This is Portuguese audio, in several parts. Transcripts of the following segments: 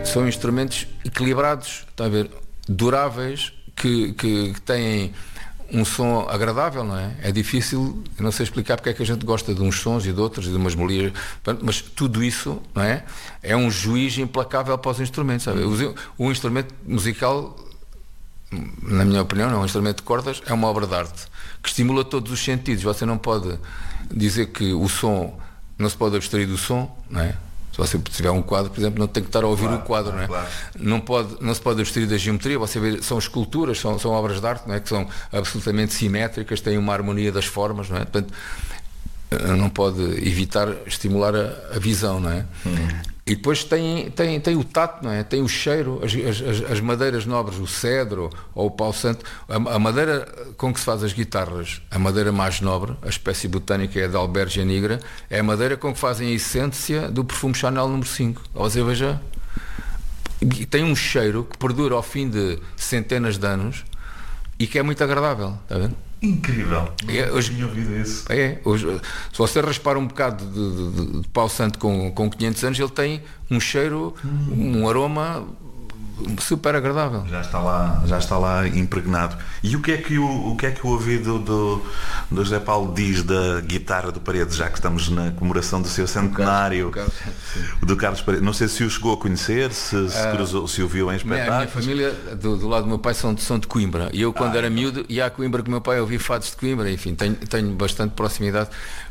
são instrumentos equilibrados, está a ver, duráveis, que têm um som agradável, não é? É difícil, eu não sei explicar porque é que a gente gosta de uns sons e de outros, e de umas melodias, mas tudo isso, não é? É um juiz implacável para os instrumentos, sabe? O instrumento musical, na minha opinião, não é um instrumento de cordas, é uma obra de arte que estimula todos os sentidos. Você não pode dizer que o som, não se pode abstrair do som, não é? Se você tiver um quadro, por exemplo, não tem que estar a ouvir o quadro, não é? Claro. Não se pode abstrair da geometria. Você vê, são esculturas, são obras de arte, não é? Que são absolutamente simétricas, têm uma harmonia das formas, não é? Portanto, não pode evitar estimular a visão, não é? E depois tem o tato, não é? Tem o cheiro, as madeiras nobres, o cedro ou o pau santo. A madeira com que se faz as guitarras, a madeira mais nobre, a espécie botânica é a de Albergia nigra, é a madeira com que fazem a essência do perfume Chanel número 5. Você veja, tem um cheiro que perdura ao fim de centenas de anos e que é muito agradável, está vendo? Incrível, não tinha ouvido isso. Se você raspar um bocado de pau santo com 500 anos, ele tem um cheiro, um aroma super agradável. Já está lá impregnado. E o que é que o ouvido do José Paulo diz da guitarra do Paredes, já que estamos na comemoração do seu centenário, do Carlos Paredes? Não sei se o chegou a conhecer, se cruzou, se o viu em espetáculos. A minha família, do lado do meu pai, são de Coimbra. E eu, quando era miúdo, ia a Coimbra com o meu pai, ouvi fados de Coimbra. Enfim, tenho bastante proximidade.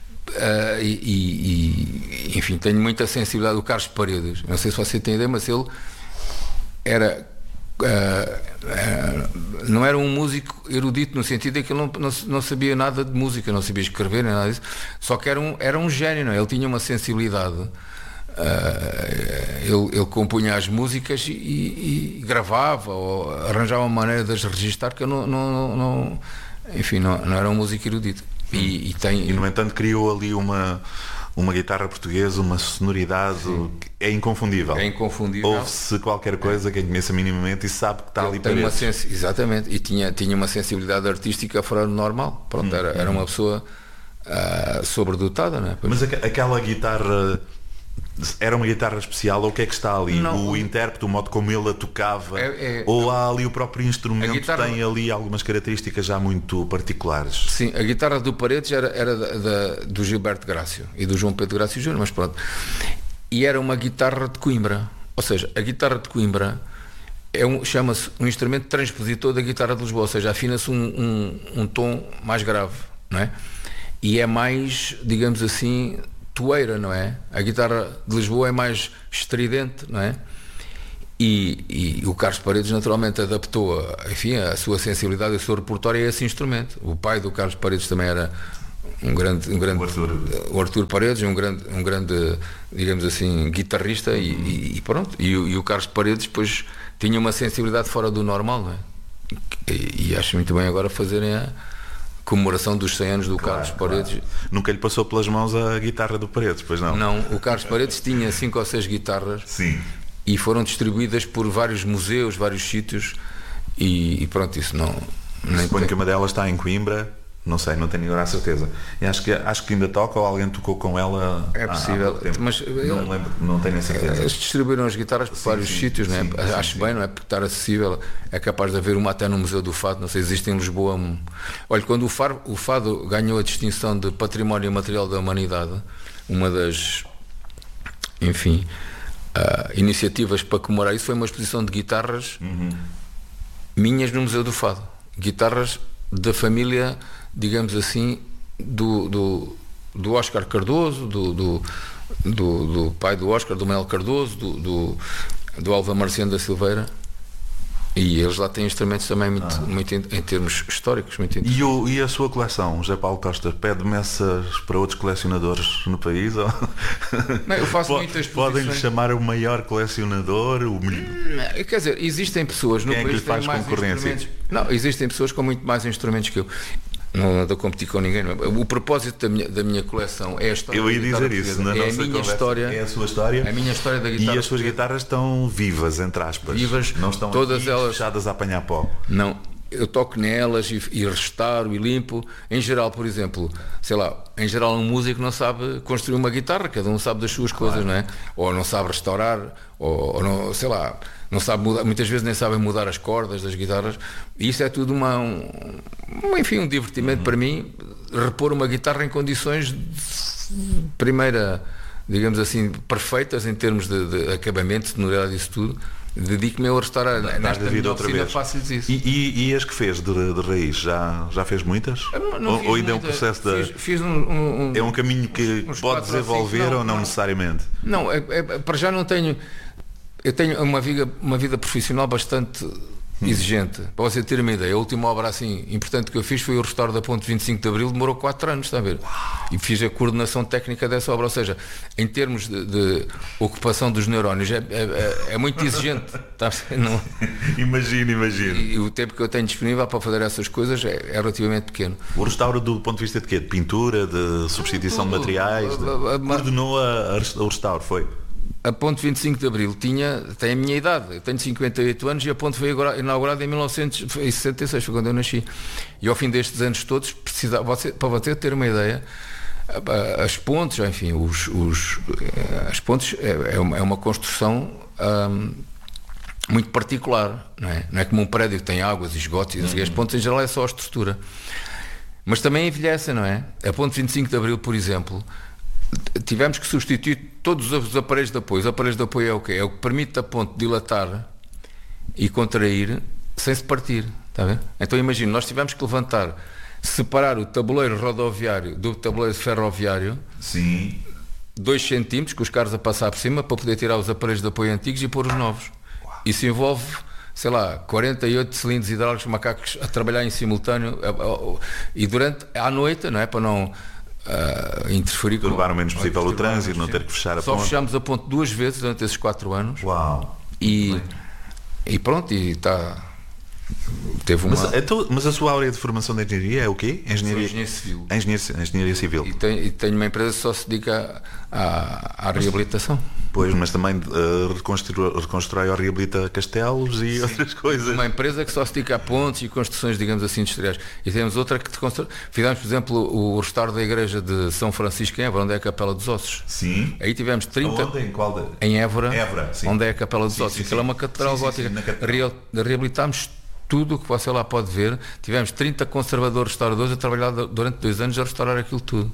Enfim, tenho muita sensibilidade do Carlos Paredes. Não sei se você tem ideia, mas ele não era um músico erudito, no sentido de que ele não sabia nada de música, não sabia escrever nem nada disso, só que era um gênio, não é? Ele tinha uma sensibilidade, ele compunha as músicas e gravava ou arranjava uma maneira de as registar, que eu não era um músico erudito. E no entanto criou ali uma guitarra portuguesa, uma sonoridade. Sim. É inconfundível. Ouve-se qualquer coisa, quem conheça minimamente e sabe que está ali para isso. Exatamente, e tinha uma sensibilidade artística fora do normal. Pronto, era uma pessoa sobredotada, não é? Mas aquela guitarra era uma guitarra especial, ou o que é que está ali? Não. O intérprete, o modo como ele a tocava, ou há ali o próprio instrumento, tem ali algumas características já muito particulares? Sim, a guitarra do Paredes era do Gilberto Grácio e do João Pedro Grácio Júnior, mas pronto. E era uma guitarra de Coimbra, ou seja, a guitarra de Coimbra chama-se um instrumento transpositor da guitarra de Lisboa, ou seja, afina-se um tom mais grave, não é? E é mais, digamos assim, toeira, não é? A guitarra de Lisboa é mais estridente, não é? E o Carlos Paredes naturalmente adaptou a sua sensibilidade e o seu repertório a esse instrumento. O pai do Carlos Paredes também era o Artur Paredes, um grande, digamos assim, guitarrista, e pronto. E o Carlos Paredes depois tinha uma sensibilidade fora do normal, não é? E acho muito bem agora fazerem a comemoração dos 100 anos do Carlos Paredes. Claro. Nunca lhe passou pelas mãos a guitarra do Paredes, pois não? Não, o Carlos Paredes tinha 5 ou 6 guitarras. Sim. E foram distribuídas por vários museus, vários sítios, e pronto, isso não... Suponho que uma delas está em Coimbra, não sei, não tenho agora a certeza. E acho que ainda toca, ou alguém tocou com ela. É possível, mas não lembro, não tenho a certeza. Eles distribuíram as guitarras por vários sítios, não é? Acho bem, não é? Porque estar acessível, é capaz de haver uma até no Museu do Fado, não sei, existe em Lisboa. Olha, quando o Fado ganhou a distinção de Património Material da Humanidade, uma das, enfim, iniciativas para comemorar isso foi uma exposição de guitarras minhas no Museu do Fado, guitarras da família, digamos assim, do Oscar Cardoso, do pai do Oscar, do Manuel Cardoso, do Alva Marciano da Silveira, e eles lá têm instrumentos também muito em termos históricos. Muito e a sua coleção, José Paulo Costa, pede messas para outros colecionadores no país? Ou... Não, eu faço muitas exposições. Podem-lhe chamar o maior colecionador? Quer dizer, existem pessoas no país que têm mais instrumentos. Não, existem pessoas com muito mais instrumentos que eu. Não ando a competir com ninguém. O propósito da minha coleção é a história. Eu ia dizer isso, na nossa a minha conversa. História. É a sua história. A minha história da guitarra. E as suas guitarras estão vivas, entre aspas. Vivas, não estão todas elas fechadas a apanhar pó. Não. eu toco nelas e restauro e limpo. Em geral, por exemplo, sei lá, em geral um músico não sabe construir uma guitarra, cada um sabe das suas coisas, não é? Ou não sabe restaurar, ou não, sei lá, não sabe mudar, muitas vezes nem sabem mudar as cordas das guitarras. E isso é tudo enfim, um divertimento para mim, repor uma guitarra em condições de primeira, digamos assim, perfeitas em termos de acabamento, sonoridade, isso tudo. Dedico-me a restaurar nesta minha oficina, faço-lhes isso. E as que fez de raiz, já fez muitas? Ou ainda é um processo fiz é um caminho que pode desenvolver ou não necessariamente? Não, para já não tenho. Eu tenho uma vida profissional bastante exigente. Para você ter uma ideia, a última obra assim importante que eu fiz foi o restauro da Ponte 25 de Abril, demorou 4 anos, está a ver? E fiz a coordenação técnica dessa obra, ou seja, em termos de ocupação dos neurónios é muito exigente, está a ver? Não... Imagino. E o tempo que eu tenho disponível para fazer essas coisas é relativamente pequeno. O restauro do ponto de vista de quê? De pintura, de substituição de materiais? Coordenou o restauro, foi? A Ponte 25 de Abril tem a minha idade, eu tenho 58 anos e a ponte foi inaugurada em 1966, foi quando eu nasci. E ao fim destes anos todos, para você ter uma ideia, as pontes, enfim, as pontes é uma construção muito particular, não é? Não é como um prédio que tem águas e esgotos, e as pontes em geral é só a estrutura. Mas também envelhecem, não é? A Ponte 25 de Abril, por exemplo, tivemos que substituir todos os aparelhos de apoio. Os aparelhos de apoio é o quê? É o que permite a ponte dilatar e contrair sem se partir, está a ver? Então imagina, nós tivemos que separar o tabuleiro rodoviário do tabuleiro ferroviário, sim, 2 centímetros, com os carros a passar por cima, para poder tirar os aparelhos de apoio antigos e pôr os novos. Isso envolve, sei lá, 48 cilindros hidráulicos, macacos a trabalhar em simultâneo, e à noite, não é? Para não interferir, turbar o menos possível o trânsito, não ter que fechar a ponte. Só fechámos a ponte 2 vezes durante esses 4 anos. Uau! E pronto, e está. Teve uma... mas a sua área de formação de engenharia é o quê? Engenharia civil. Engenharia civil. E tenho uma empresa que só se dedica à reabilitação. Pois, mas também reconstrói ou reabilita castelos e outras coisas. Uma empresa que só se dedica a pontes e construções, digamos assim, industriais. E temos outra que fizemos, por exemplo, o restauro da igreja de São Francisco em Évora, onde é a Capela dos Ossos. Sim. Aí tivemos 30... Onde? Em Évora, sim. Onde é a Capela dos Ossos. Aquilo é uma catedral gótica. Reabilitámos tudo o que você lá pode ver. Tivemos 30 conservadores restauradores a trabalhar durante 2 anos a restaurar aquilo tudo.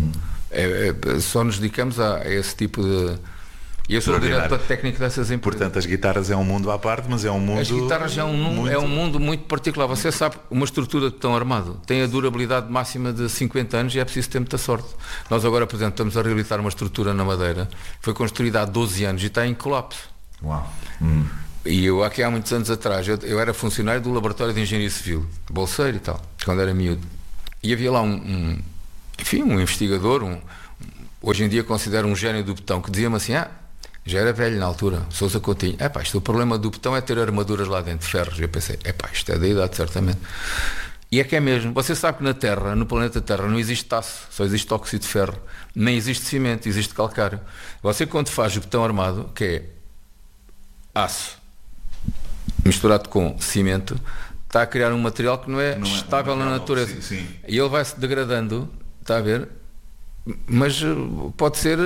Só nos dedicamos a esse tipo de... E eu sou o diretor técnico dessas empresas. Portanto, as guitarras é um mundo à parte, mas é um mundo... As guitarras é um mundo muito particular. Você sabe, uma estrutura de betão armado tem a durabilidade máxima de 50 anos e é preciso ter muita sorte. Nós agora, por exemplo, estamos a reabilitar uma estrutura na Madeira, foi construída há 12 anos e está em colapso. Uau! E eu, aqui há muitos anos atrás, eu era funcionário do Laboratório de Engenharia Civil, bolseiro e tal, quando era miúdo. E havia lá um investigador, hoje em dia considero um gênio do betão, que dizia-me assim, já era velho na altura, Sousa Coutinho, isto o problema do betão é ter armaduras lá dentro, ferros. E eu pensei, isto é da idade, certamente. E é que é mesmo. Você sabe que na Terra, no planeta Terra, não existe aço, só existe óxido de ferro. Nem existe cimento, existe calcário. Você, quando faz o betão armado, que é aço misturado com cimento, está a criar um material que não é estável na natureza. Sim. E ele vai-se degradando, está a ver? Mas pode ser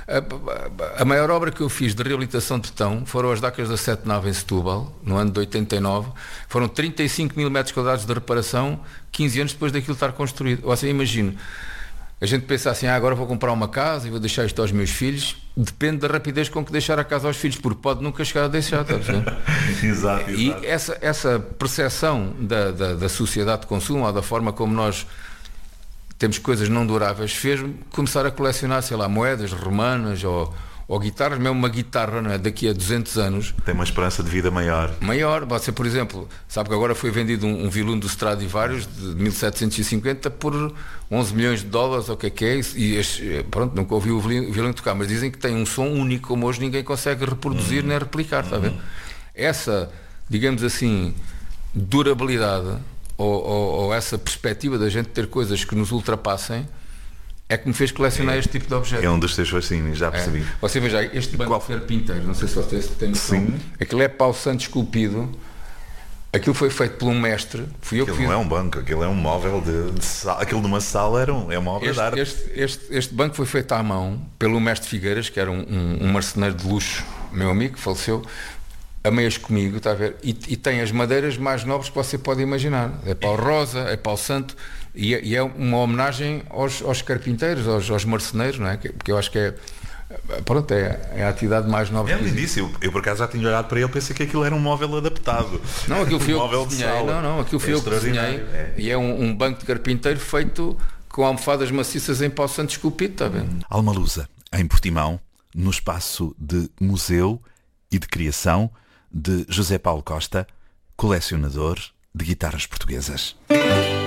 a maior obra que eu fiz de reabilitação de betão foram as Dacas da Sete Nave em Setúbal, no ano de 89. Foram 35 mil metros quadrados de reparação 15 anos depois daquilo estar construído. Você imagina, a gente pensa assim, agora vou comprar uma casa e vou deixar isto aos meus filhos. Depende da rapidez com que deixar a casa aos filhos, porque pode nunca chegar a deixar. Exato. E essa percepção da sociedade de consumo, ou da forma como nós temos coisas não duráveis, fez-me começar a colecionar, sei lá, moedas romanas ou guitarras, mesmo uma guitarra, não é? Daqui a 200 anos. Tem uma esperança de vida maior. Você, por exemplo, sabe que agora foi vendido um violino do Stradivarius de 1750 por 11 milhões de dólares, ou o que é isso? E pronto, nunca ouvi o violino tocar, mas dizem que tem um som único, como hoje ninguém consegue reproduzir nem replicar, está a ver? Essa, digamos assim, durabilidade ou essa perspectiva da gente ter coisas que nos ultrapassem é que me fez colecionar este tipo de objetos. É um dos teus fascínios, já percebi. Você veja, este banco de ferro pinteiro, não sei se vocês têm noção. Aquilo é pau santo esculpido Aquilo foi feito por um mestre. Fui eu que Aquilo não é um banco, aquilo é um móvel de sala. Aquilo numa sala é uma obra de arte. Este banco foi feito à mão pelo mestre Figueiras, que era um marceneiro de luxo, meu amigo, que faleceu, a meias comigo, está a ver? E tem as madeiras mais nobres que você pode imaginar. É pau rosa, é pau santo, e é uma homenagem aos carpinteiros, aos marceneiros, não é? Porque eu acho que pronto, é a atividade mais nobre. É lindíssimo. Eu por acaso já tinha olhado para ele e pensei que aquilo era um móvel adaptado. Não, aquilo foi eu móvel que de desenhei. sala. Não, aquilo foi eu que desenhei. E é um banco de carpinteiro feito com almofadas maciças em pau santo esculpido, está a ver? Almalusa, em Portimão, no espaço de museu e de criação de José Paulo Costa, colecionador de guitarras portuguesas.